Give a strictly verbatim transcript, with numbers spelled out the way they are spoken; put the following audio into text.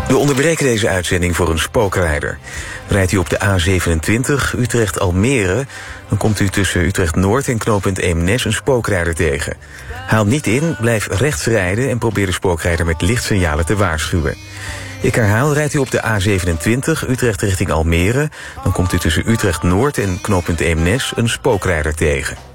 We onderbreken deze uitzending voor een spookrijder. Rijdt u op de A zevenentwintig Utrecht-Almere, dan komt u tussen Utrecht-Noord en knooppunt Eemnes een spookrijder tegen. Haal niet in, blijf rechts rijden en probeer de spookrijder met lichtsignalen te waarschuwen. Ik herhaal, rijdt u op de A zevenentwintig Utrecht richting Almere, dan komt u tussen Utrecht-Noord en knooppunt Eemnes een spookrijder tegen.